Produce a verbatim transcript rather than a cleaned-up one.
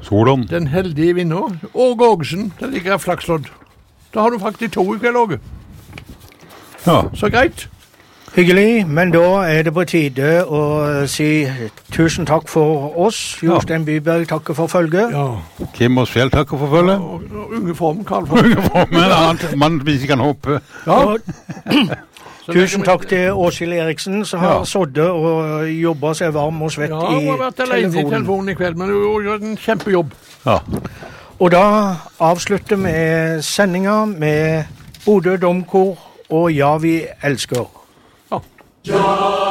Sådan. Den heldige vinner, Åge Ågesen, den ligger av Flakslodd. Da har du faktisk to i kveld, Åge. Ja. Så greit. Hyggelig, men da er det på tide å si tusen takk for oss. Jostein Byberg takker for følge. Ja. Kim Osfjell takker for følge. Og, og uniform, Karl Form. Uniform, men annet, man hvis ikke kan hoppe. Ja. Tusen takk til Åshild Eriksen, som har ja. såddet og jobbet seg varm og svett ja, i telefonen. Ja, hun har vært alene i telefonen i kveld, men hun gjør en kjempejobb. Ja. Og da avslutter vi sendinga med Bodø Domkor og Ja, vi elsker. Ja.